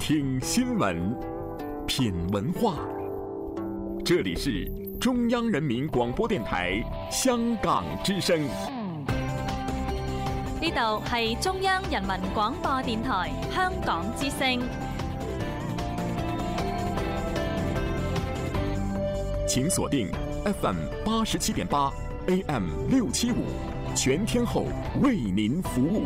听新闻，品文化。这里是中央人民廣播電台香港之聲。 呢度係中央人民廣播電台香港之聲。 請鎖定 FM 87.8 AM 675，全天候為您服務。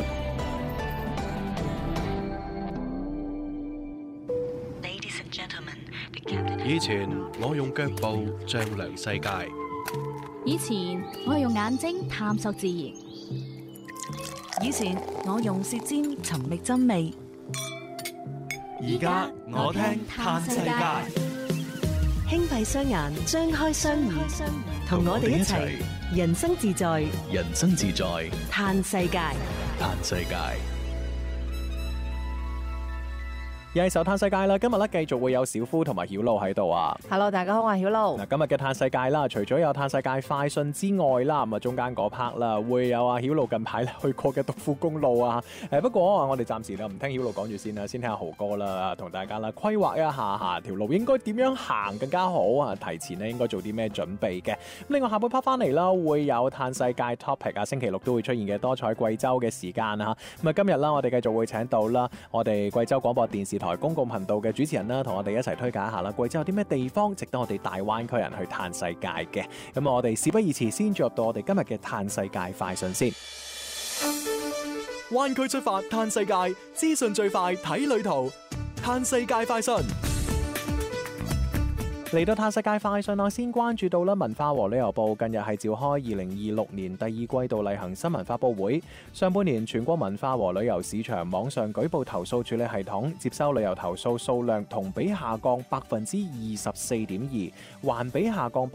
以前我用腳步丈量世界， 以前我用眼睛探索自然， 以前我用舌尖尋覓真味， 而家我聽嘆世界。 輕閉雙眼，張開雙耳，同我哋一齊人生自在， 人生自在， 嘆世界， 嘆世界。 又係手嘆世界啦！今日咧繼續會有小夫同埋曉露喺度啊。 Hello， 大家好，我係曉露。 嗱，今日嘅嘆世界啦，除咗有嘆世界快訊之外啦，咁啊中間嗰 part 啦，會有曉露近排去過嘅獨富公路啊。不過我哋暫時咧唔聽曉露講住先啦，先聽下豪哥啦，同大家啦規劃一下條路應該點樣行更加好啊！提前咧應該做啲咩準備嘅？咁另外下半 part 翻嚟啦，會有嘆世界 topic 啊，星期六都會出現嘅多彩貴州嘅時間啊。咁啊今日啦，我哋繼續會請到啦，我哋貴州廣播電視台公共頻道嘅主持人啦，同我哋一齊推介一下啦。貴州有啲咩地方值得我哋大灣區人去嘆世界嘅？咁我哋事不宜遲，先進入到我哋今日嘅嘆世界快訊先。灣區出發嘆世界，資訊最快睇旅途，嘆世界快訊。嚟到嘆世界快訊啦，先關注到啦，文化和旅遊部近日係召開2026年第二季度例行新聞發佈會。上半年全國文化和旅遊市場網上舉報投訴處理系統接收旅遊投訴數量同比下降24.2%，環比下降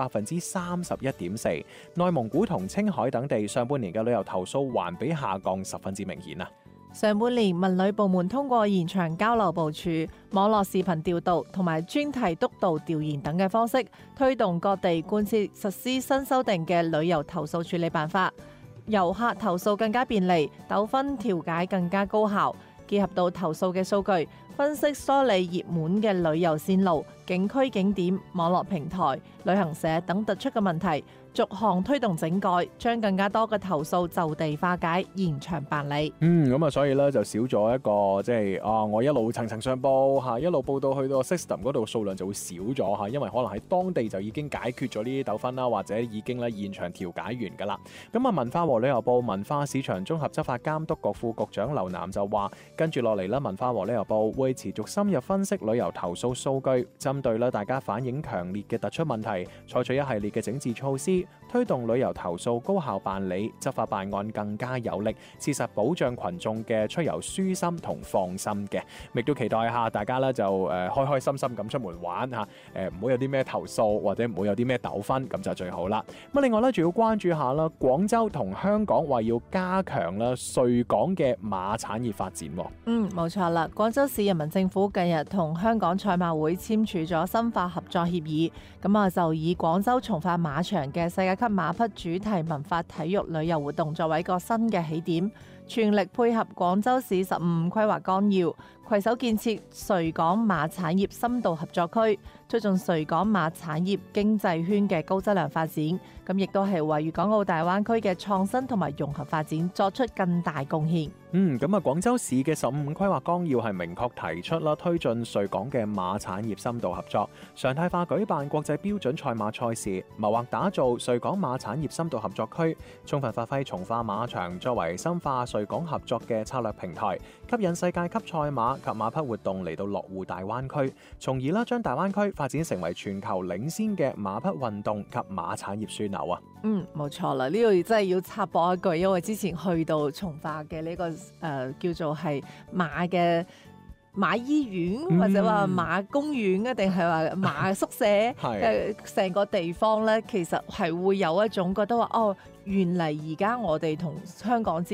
31.4%。內蒙古同青海等地上半年嘅旅遊投訴環比下降十分之明顯啊！ 上半年文旅部門通過現場交流部署、網絡視頻調度同埋專題督導調研等嘅方式，推動各地貫徹實施新修訂嘅旅遊投訴處理辦法，遊客投訴更加便利，糾紛調解更加高效。結合到投訴嘅數據，分析梳理熱門嘅旅遊線路、景區景點、網絡平台、旅行社等突出嘅問題，逐項推動整改，將更加多嘅投訴就地化解，現場辦理。 咁所以咧就少咗一個即係我一路層層上報嚇，一路報到去到 system 嗰度數量就會少咗嚇，因為可能喺當地就已經解決咗呢啲糾紛啦，或者已經咧現場調解完㗎啦。咁啊，文化和旅遊部文化市場綜合執法監督局副局長劉南就話，跟住落嚟咧，文化和旅遊部會持續深入分析旅遊投訴數據，針對咧大家反映強烈嘅突出問題，採取一系列嘅整治措施，推動旅遊投訴高效辦理，執法辦案更加有力，切實保障群眾嘅出遊舒心同放心嘅。亦都期待下大家咧就開開心心咁出門玩嚇，唔好有啲咩投訴或者唔好有啲咩糾紛，咁就最好啦。咁另外咧，仲要關注下啦，廣州同香港話要加強啦穗港嘅馬產業發展。 冇錯啦，廣州市人民政府近日同香港賽馬會簽署咗深化合作協議，就以廣州從化馬場嘅世界級馬匹主題文化體育旅遊活動作為一個新嘅起點，全力配合廣州市15規劃綱要，攜手建設穗港馬產業深度合作區，推進穗港馬產業經濟圈嘅高質量發展，亦都係為粵港澳大灣區嘅創新同埋融合發展作出更大貢獻。 廣州市嘅15規劃綱要係明確提出啦，推進穗港嘅馬產業深度合作，常態化舉辦國際標準賽馬賽事，謀劃打造穗港馬產業深度合作區，充分發揮從化馬場作為深化穗港合作嘅策略平台，吸引世界級賽馬及馬匹活動嚟到落戶大灣區，從而將大灣區發展成為全球領先嘅馬匹運動及馬產業樞紐啊！ 冇錯啦，呢度真係要插播一句，因為之前去到從化嘅呢個叫做係馬嘅馬醫院或者話馬公園啊，定係話馬宿舍成個地方咧，其實係會有一種覺得話原嚟而家我哋同香港之